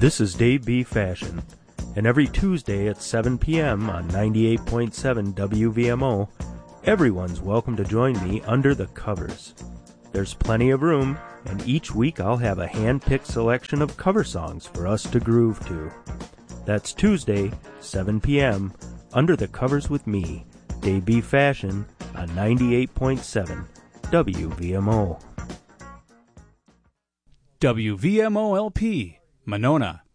This is Dave B. Fashion, and every Tuesday at 7 p.m. on 98.7 WVMO, everyone's welcome to join me under the covers. There's plenty of room, and each week I'll have a hand-picked selection of cover songs for us to groove to. That's Tuesday, 7 p.m., Under the Covers with me, Dave B. Fashion, on 98.7 WVMO. WVMO-LP, Monona.